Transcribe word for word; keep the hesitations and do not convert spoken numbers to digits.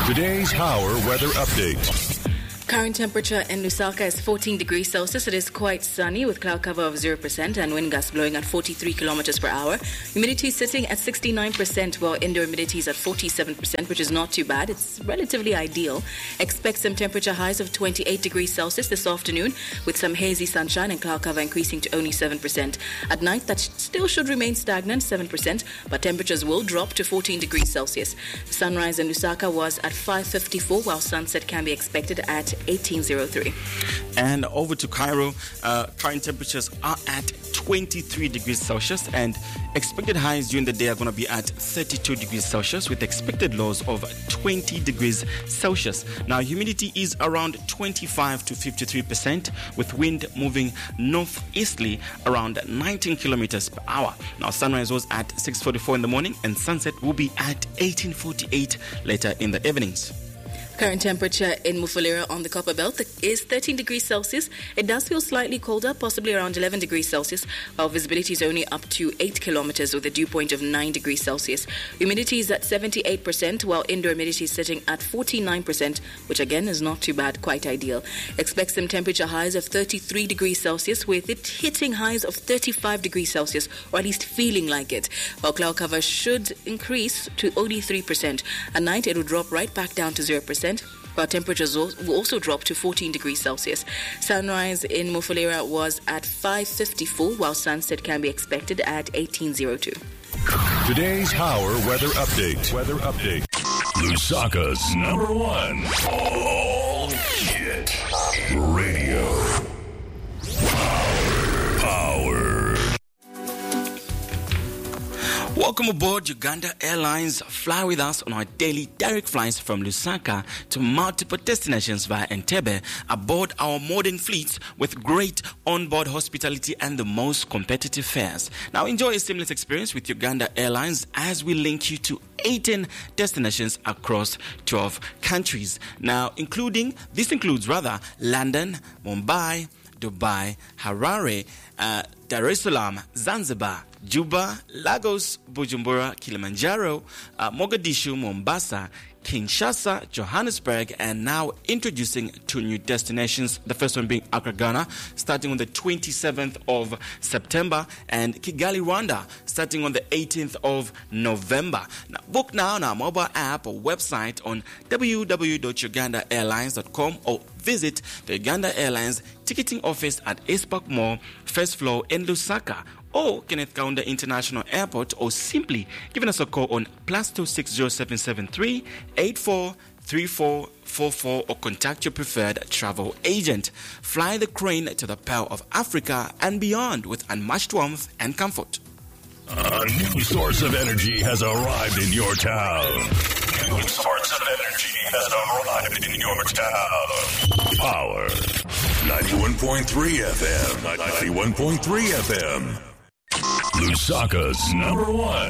Today's Power Weather Update. Current temperature in Lusaka is fourteen degrees Celsius. It is quite sunny with cloud cover of zero percent and wind gusts blowing at forty-three kilometers per hour. Humidity sitting at sixty-nine percent while indoor humidity is at forty-seven percent, which is not too bad. It's relatively ideal. Expect some temperature highs of twenty-eight degrees Celsius this afternoon with some hazy sunshine and cloud cover increasing to only seven percent. At night, that still should remain stagnant, seven percent, but temperatures will drop to fourteen degrees Celsius. The sunrise in Lusaka was at five fifty-four while sunset can be expected at eighteen oh three. And over to Cairo, uh, current temperatures are at twenty-three degrees Celsius and expected highs during the day are going to be at thirty-two degrees Celsius with expected lows of twenty degrees Celsius. Now, humidity is around twenty-five to fifty-three percent with wind moving northeasterly around nineteen kilometers per hour. Now, sunrise was at six forty-four in the morning and sunset will be at eighteen forty-eight later in the evenings. Current temperature in Mufulira on the Copper Belt is thirteen degrees Celsius. It does feel slightly colder, possibly around eleven degrees Celsius, while visibility is only up to eight kilometers with a dew point of nine degrees Celsius. Humidity is at seventy-eight percent, while indoor humidity is sitting at forty-nine percent, which again is not too bad, quite ideal. Expect some temperature highs of thirty-three degrees Celsius, with it hitting highs of thirty-five degrees Celsius, or at least feeling like it, while cloud cover should increase to only three percent. At night, it will drop right back down to zero percent. While temperatures will also drop to fourteen degrees Celsius. Sunrise in Mufulira was at five fifty-four, while sunset can be expected at eighteen oh two. Today's Power Weather Update. Weather Update. Lusaka's number one all hit radio. Power. Welcome aboard Uganda Airlines. Fly with us on our daily direct flights from Lusaka to multiple destinations via Entebbe aboard our modern fleets with great onboard hospitality and the most competitive fares. Now enjoy a seamless experience with Uganda Airlines as we link you to eighteen destinations across twelve countries. Now including, this includes rather London, Mumbai, Dubai, Harare, uh, Dar es Salaam, Zanzibar, Juba, Lagos, Bujumbura, Kilimanjaro, uh, Mogadishu, Mombasa, Kinshasa, Johannesburg, and now introducing two new destinations. The first one being Accra, Ghana, starting on the twenty-seventh of September, and Kigali, Rwanda, starting on the eighteenth of November. Now, book now on our mobile app or website on w w w dot uganda airlines dot com or visit the Uganda Airlines ticketing office at Ace Park Mall, first floor in Lusaka, or Kenneth Kaunda International Airport, or simply giving us a call on plus two six zero seven seven three eight four three four four four or contact your preferred travel agent. Fly the crane to the Pearl of Africa and beyond with unmatched warmth and comfort. A new source of energy has arrived in your town. New source of energy has arrived in your town. Power. ninety-one point three F M. ninety-one point three F M. Lusaka's number one